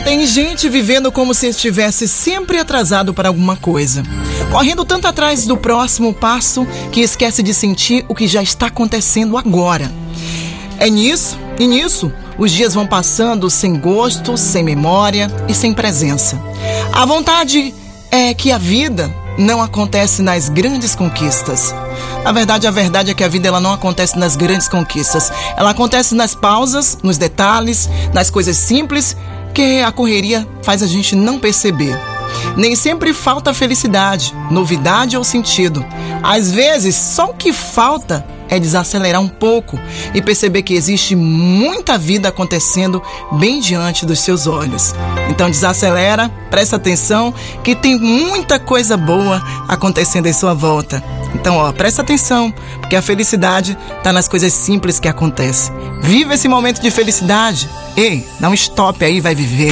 Tem gente vivendo como se estivesse sempre atrasado para alguma coisa, correndo tanto atrás do próximo passo que esquece de sentir o que já está acontecendo agora. Nisso, os dias vão passando sem gosto, sem memória e sem presença. A vontade é que a vida não acontece nas grandes conquistas. A verdade é que a vida ela não acontece nas grandes conquistas. Ela acontece nas pausas, nos detalhes, nas coisas simples que a correria faz a gente não perceber. Nem sempre falta felicidade, novidade ou sentido. Às vezes, só o que falta é desacelerar um pouco e perceber que existe muita vida acontecendo bem diante dos seus olhos. Então desacelera, presta atenção que tem muita coisa boa acontecendo em sua volta. Então, presta atenção, porque a felicidade está nas coisas simples que acontecem. Viva esse momento de felicidade. Ei, dá um stop aí, vai viver.